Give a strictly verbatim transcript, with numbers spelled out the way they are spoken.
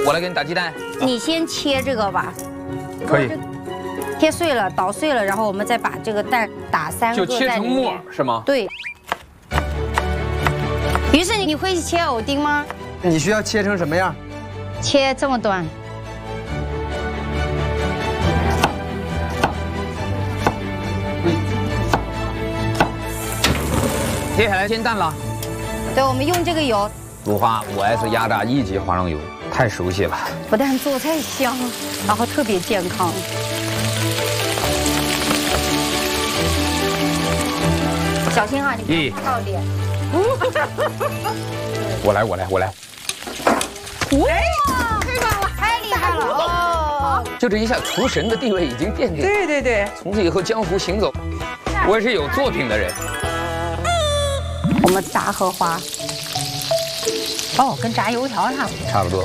我来给你打鸡蛋。 你先切这个吧。 可以。 切碎了，捣碎了，然后我们再把这个蛋打三个就切成沫是吗？ 对。于是你会切藕丁吗？ 你需要切成什么样？ 切这么短。 接下来煎蛋了。 对，我们用这个油。 鲁花五 S 压榨一级花生油，太熟悉了。 不但做菜香，然后特别健康。小心哈，你不要烫到脸。 我来，我来，我来。 哇，太棒了，太厉害了哦！ 就这一下，厨神的地位已经奠定。 对对对， 从此以后江湖行走，我也是有作品的人。 我们炸荷花。 哦，跟炸油条差不多。 差不多。